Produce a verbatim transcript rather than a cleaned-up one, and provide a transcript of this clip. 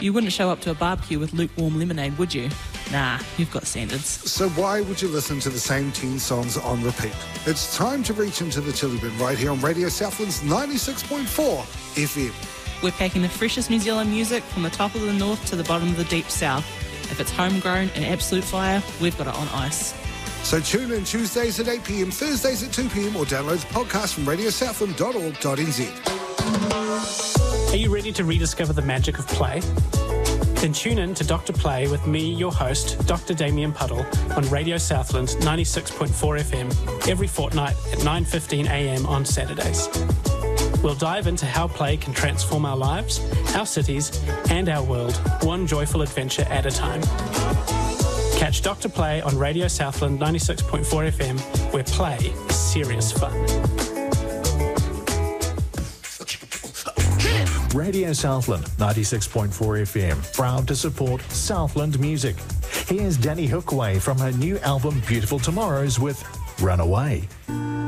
You wouldn't show up to a barbecue with lukewarm lemonade, would you? Nah, you've got standards. So why would you listen to the same teen songs on repeat? It's time to reach into the chili bin right here on Radio Southland's ninety-six point four F M. We're packing the freshest New Zealand music from the top of the north to the bottom of the deep south. If it's homegrown and absolute fire, we've got it on ice. So tune in Tuesdays at eight p.m, Thursdays at two p.m, or download the podcast from radio southland dot org dot n z. Are you ready to rediscover the magic of play? Then tune in to Doctor Play with me, your host, Doctor Damien Puddle, on Radio Southland ninety-six point four F M every fortnight at nine fifteen a m on Saturdays. We'll dive into how play can transform our lives, our cities, and our world, one joyful adventure at a time. Catch Doctor Play on Radio Southland ninety-six point four F M, where play is serious fun. Radio Southland ninety-six point four F M, proud to support Southland music. Here's Danny Hookway from her new album Beautiful Tomorrows with Runaway.